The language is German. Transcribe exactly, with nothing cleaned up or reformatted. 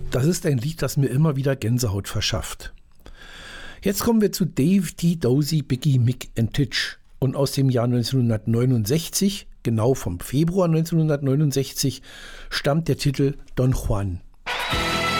Das ist ein Lied, das mir immer wieder Gänsehaut verschafft. Jetzt kommen wir zu Dave T. Dozy, Biggie, Mick and Titch. Und aus dem Jahr neunzehnhundertneunundsechzig, genau vom Februar neunzehnhundertneunundsechzig, stammt der Titel Don Juan.